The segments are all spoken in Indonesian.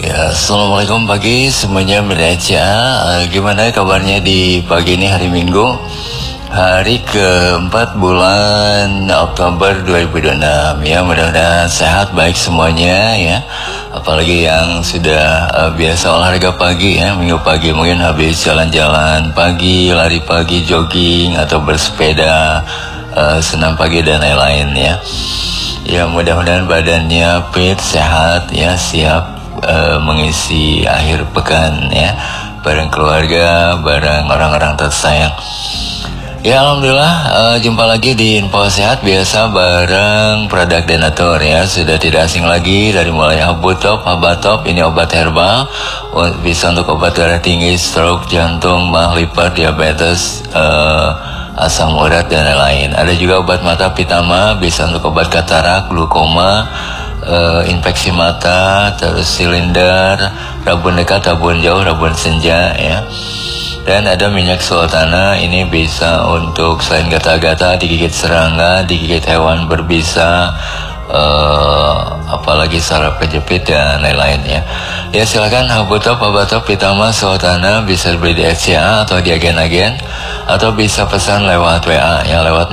Ya, assalamualaikum pagi semuanya Meraja. Gimana kabarnya di pagi ini hari Minggu, hari keempat bulan Oktober 2026 ya. Mudah-mudahan sehat baik semuanya ya. Apalagi yang sudah biasa olahraga pagi ya, minggu pagi mungkin habis jalan-jalan pagi, lari pagi, jogging atau bersepeda, senam pagi dan lain-lain ya. Ya, mudah-mudahan badannya fit, sehat ya, siap mengisi akhir pekan ya, bareng keluarga, bareng orang-orang tersayang. Ya, alhamdulillah jumpa lagi di Info Sehat biasa bareng Produk Denatur ya. Sudah tidak asing lagi dari mulai Habutop, Habatop, ini obat herbal, bisa untuk obat darah tinggi, stroke, jantung, mah lipat, diabetes, asam urat dan lain-lain. Ada juga obat mata Pitama, bisa untuk obat katarak, glukoma, infeksi mata, terus silinder, rabun dekat, rabun jauh, rabun senja ya. Dan ada minyak sultana, ini bisa untuk selain gata-gata, digigit serangga, digigit hewan berbisa, apalagi saraf kejepit dan lain-lain ya. Ya silakan Habutop, Habatop, Pitama, Sultana bisa dibeli di FCA atau di agen-agen, atau bisa pesan lewat WA yang lewat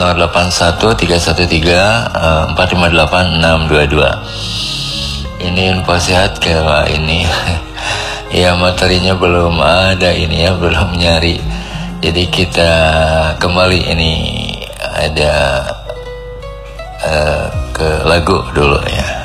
081313 458 622. Ini info sehat kala ini. Ya materinya belum ada ini ya, belum nyari. Jadi kita kembali ini ada ke lagu dulu ya.